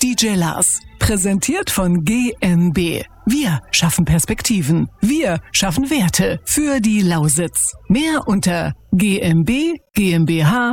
DJ Lars. Präsentiert von GmbH. Wir schaffen Perspektiven. Wir schaffen Werte für die Lausitz. Mehr unter GmbH.